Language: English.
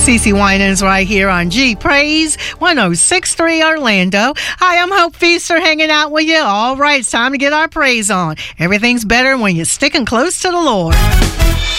CeCe Winans right here on G Praise 106.3 Orlando. Hi, I'm Hope Feaster hanging out with you. All right, it's time to get our praise on. Everything's better when you're sticking close to the Lord.